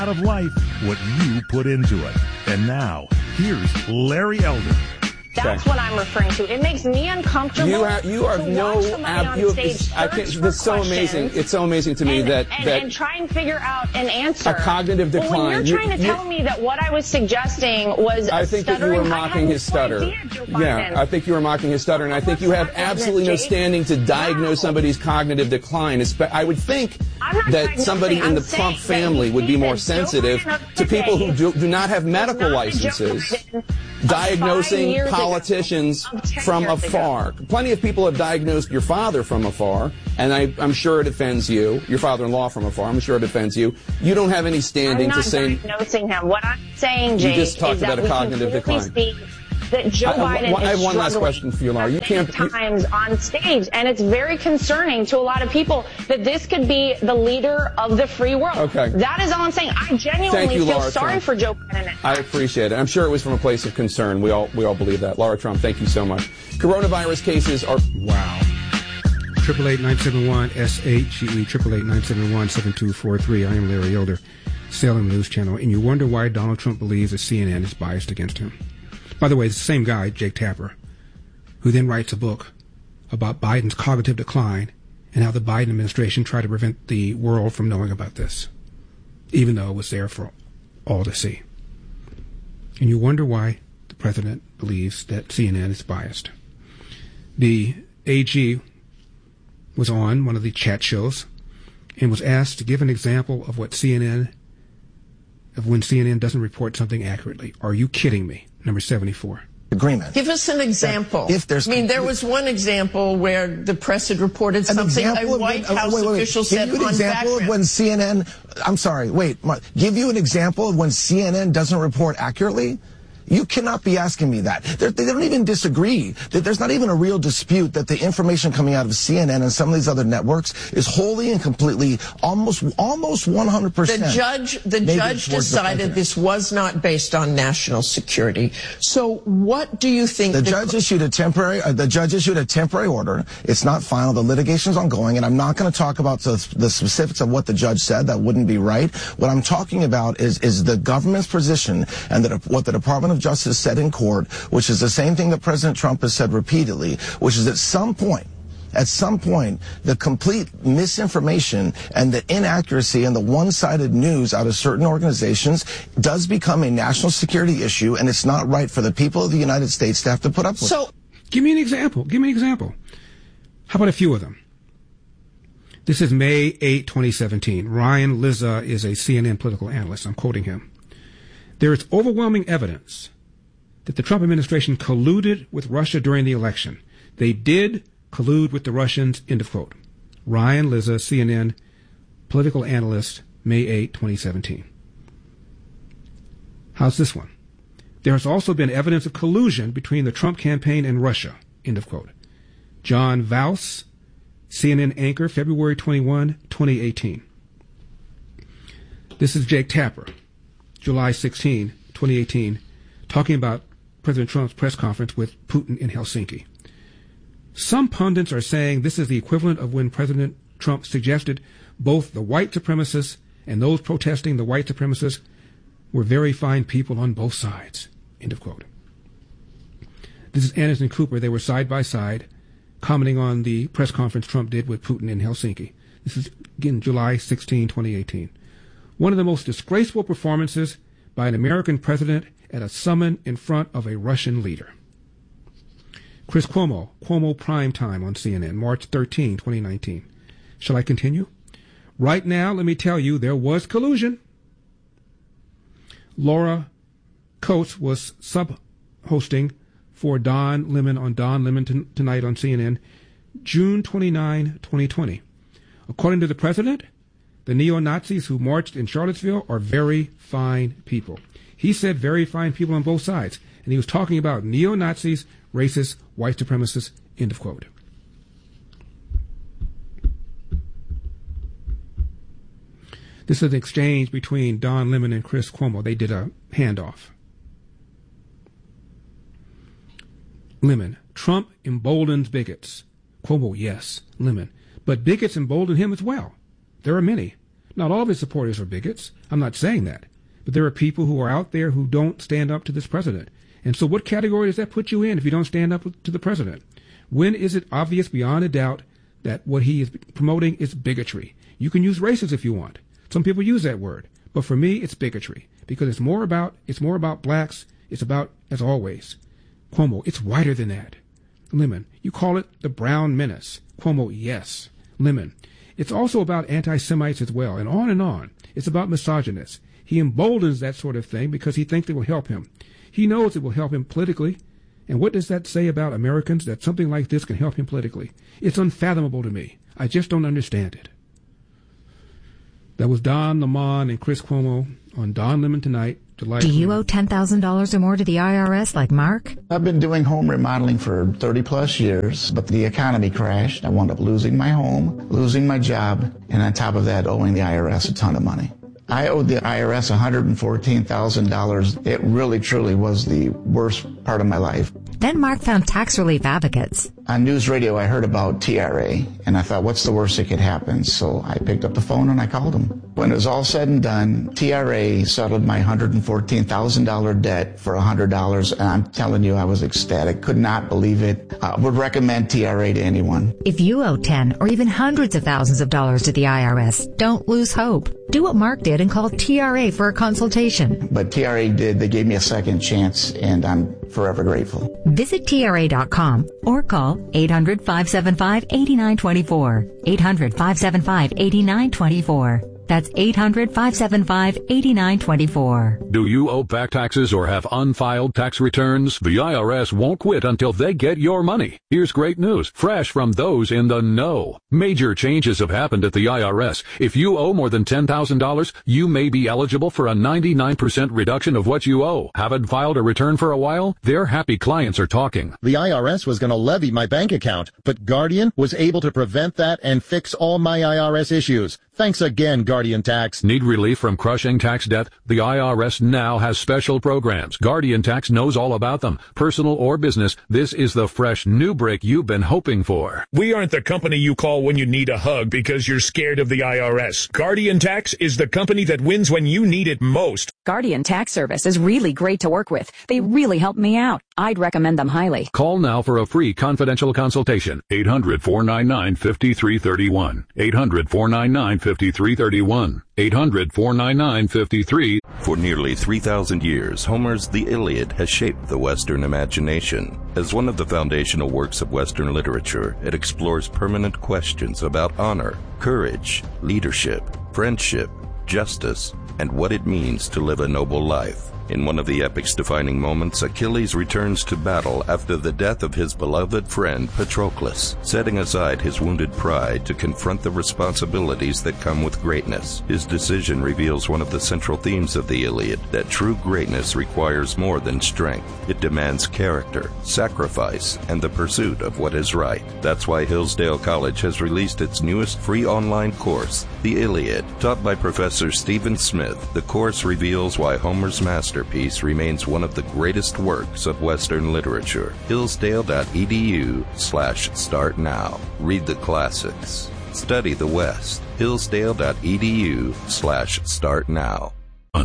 out of life what you put into it. And now, here's Larry Elder. That's what I'm referring to. It makes me uncomfortable. You are no. It's so amazing. It's so amazing to me that try and figure out an answer. A cognitive decline. Well, when you're trying to tell me that what I was suggesting was I think that you were mocking his stutter. Yeah, I think you were mocking his stutter, and I think you have absolutely no standing to diagnose somebody's cognitive decline. I would think that somebody in the Trump family would be more sensitive to people who do not have medical licenses diagnosing politicians from afar. Plenty of people have diagnosed your father from afar, and I'm sure it offends you. Your father-in-law from afar. I'm sure it offends you. You don't have any standing to say. I'm not diagnosing him. What I'm saying, Jake, you just talked about a cognitive decline. That Joe Biden I have one last question for you, Laura. You can't times on stage, and it's very concerning to a lot of people that this could be the leader of the free world. Okay. That is all I'm saying. I genuinely feel sorry for Joe Biden. I appreciate it. I'm sure it was from a place of concern. We all believe that. Laura Trump, thank you so much. Coronavirus cases are wow. 888-971-SHE, 888-971-7243. I am Larry Elder, Salem News Channel, and you wonder why Donald Trump believes that CNN is biased against him. By the way, it's the same guy, Jake Tapper, who then writes a book about Biden's cognitive decline and how the Biden administration tried to prevent the world from knowing about this, even though it was there for all to see. And you wonder why the president believes that CNN is biased. The AG was on one of the chat shows and was asked to give an example of when CNN doesn't report something accurately. Are you kidding me? Number 74. Agreement. Give us an example. There was one example where the press had reported something a White House official said on background. Give you an example of when CNN, I'm sorry, give you an example of when CNN doesn't report accurately? You cannot be asking me that. They don't even disagree. There's not even a real dispute that the information coming out of CNN and some of these other networks is wholly and completely, almost 100%. The judge decided this was not based on national security. So what do you think? The judge issued a temporary order. It's not final. The litigation's ongoing, and I'm not going to talk about the specifics of what the judge said. That wouldn't be right. What I'm talking about is the government's position and what the Department of Justice said in court, which is the same thing that President Trump has said repeatedly, which is at some point, the complete misinformation and the inaccuracy and the one-sided news out of certain organizations does become a national security issue, and it's not right for the people of the United States to have to put up with it. So, give me an example. How about a few of them? This is May 8, 2017. Ryan Lizza is a CNN political analyst. I'm quoting him. There is overwhelming evidence that the Trump administration colluded with Russia during the election. They did collude with the Russians, end of quote. Ryan Lizza, CNN political analyst, May 8, 2017. How's this one? There has also been evidence of collusion between the Trump campaign and Russia, end of quote. John Vause, CNN anchor, February 21, 2018. This is Jake Tapper, July 16, 2018, talking about President Trump's press conference with Putin in Helsinki. Some pundits are saying this is the equivalent of when President Trump suggested both the white supremacists and those protesting the white supremacists were very fine people on both sides, end of quote. This is Anderson Cooper. They were side by side, commenting on the press conference Trump did with Putin in Helsinki. This is, again, July 16, 2018. One of the most disgraceful performances by an American president at a summit in front of a Russian leader. Chris Cuomo Prime Time on CNN, March 13, 2019. Shall I continue? Right now, let me tell you, there was collusion. Laura Coates was sub-hosting for Don Lemon on Don Lemon Tonight on CNN, June 29, 2020. According to the president, the neo-Nazis who marched in Charlottesville are very fine people. He said very fine people on both sides, and he was talking about neo-Nazis, racists, white supremacists, end of quote. This is an exchange between Don Lemon and Chris Cuomo. They did a handoff. Lemon, Trump emboldens bigots. Cuomo, yes. Lemon, but bigots embolden him as well. There are many. Not all of his supporters are bigots. I'm not saying that. But there are people who are out there who don't stand up to this president. And so what category does that put you in if you don't stand up to the president? When is it obvious beyond a doubt that what he is promoting is bigotry? You can use racist if you want. Some people use that word. But for me, it's bigotry. Because it's more about blacks. It's about, as always, Cuomo, it's wider than that. Lemon, you call it the brown menace. Cuomo, yes. Lemon, it's also about anti-Semites as well, and on and on. It's about misogynists. He emboldens that sort of thing because he thinks it will help him. He knows it will help him politically. And what does that say about Americans, that something like this can help him politically? It's unfathomable to me. I just don't understand it. That was Don Lemon and Chris Cuomo on Don Lemon Tonight. Do you owe $10,000 or more to the IRS like Mark? I've been doing home remodeling for 30 plus years, but the economy crashed. I wound up losing my home, losing my job, and on top of that, owing the IRS a ton of money. I owed the IRS $114,000. It really, truly was the worst part of my life. Then Mark found tax relief advocates. On news radio, I heard about TRA, and I thought, what's the worst that could happen? So I picked up the phone and I called them. When it was all said and done, TRA settled my $114,000 debt for $100, and I'm telling you, I was ecstatic. Could not believe it. Would recommend TRA to anyone. If you owe 10 or even hundreds of thousands of dollars to the IRS, don't lose hope. Do what Mark did and call TRA for a consultation. But TRA did. They gave me a second chance, and I'm forever grateful. Visit TRA.com or call 800-575-8924. 800-575-8924. That's 800-575-8924. Do you owe back taxes or have unfiled tax returns? The IRS won't quit until they get your money. Here's great news, fresh from those in the know. Major changes have happened at the IRS. If you owe more than $10,000, you may be eligible for a 99% reduction of what you owe. Haven't filed a return for a while? Their happy clients are talking. The IRS was going to levy my bank account, but Guardian was able to prevent that and fix all my IRS issues. Thanks again, Guardian Tax. Need relief from crushing tax debt? The IRS now has special programs. Guardian Tax knows all about them. Personal or business, this is the fresh new break you've been hoping for. We aren't the company you call when you need a hug because you're scared of the IRS. Guardian Tax is the company that wins when you need it most. Guardian Tax Service is really great to work with. They really helped me out. I'd recommend them highly. Call now for a free confidential consultation. 800-499-5331. 800-499-5331. 800-499-53. For nearly 3,000 years, Homer's The Iliad has shaped the Western imagination. As one of the foundational works of Western literature, it explores permanent questions about honor, courage, leadership, friendship, justice, and what it means to live a noble life. In one of the epic's defining moments, Achilles returns to battle after the death of his beloved friend Patroclus, setting aside his wounded pride to confront the responsibilities that come with greatness. His decision reveals one of the central themes of the Iliad, that true greatness requires more than strength. It demands character, sacrifice, and the pursuit of what is right. That's why Hillsdale College has released its newest free online course, The Iliad. Taught by Professor Stephen Smith, the course reveals why Homer's masterpiece remains one of the greatest works of Western literature. Hillsdale.edu/start now. Read the classics. Study the West. Hillsdale.edu/start now.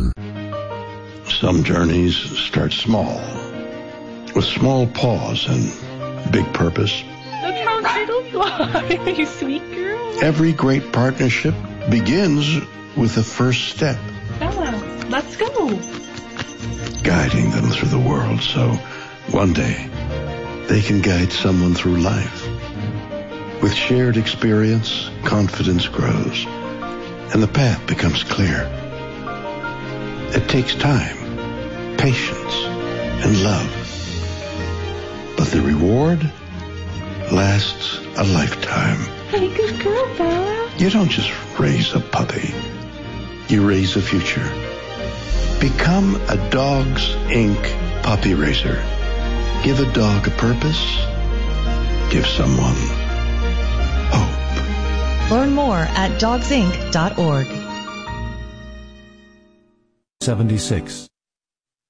Some journeys start small, with small pause and big purpose. Look how little you are, you sweet girl. Every great partnership begins with the first step. Bella, let's go. Guiding them through the world so one day they can guide someone through life. With shared experience, confidence grows, and the path becomes clear. It takes time, patience, and love. But the reward lasts a lifetime. Hey, good girl, Bella. You don't just raise a puppy. You raise a future. Become a Dogs Inc. puppy raiser. Give a dog a purpose. Give someone hope. Learn more at dogsinc.org. 76.